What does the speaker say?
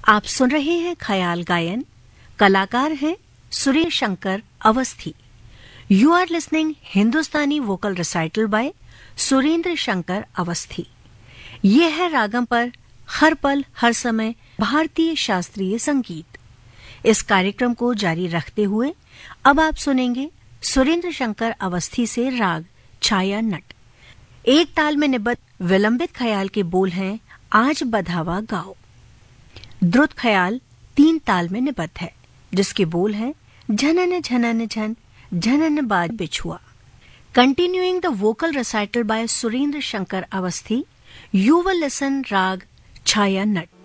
आप सुन रहे हैं ख्याल गायन। कलाकार हैं Suresh Shankar Awasthi. You are listening Hindustani vocal recital bye Surendra Shankar Awasthi. ये है रागम पर हर पल हर समय भारतीय शास्त्रीय संगीत। इस कार्यक्रम को जारी रखते हुए अब आप सुनेंगे सुरेंद्र शंकर अवस्थी से राग छाया नट। एक ताल में निबद्ध विलंबित ख्याल के बोल हैं आज बधावा गाओ। द्रुत ख्याल 3 ताल में निबद्ध है, जिसके बोल हैं झनन झनन झन झनन बाज बिछुआ। Continuing the vocal recital bye Surendra Shankar Awasthi, you will listen राग छाया नट।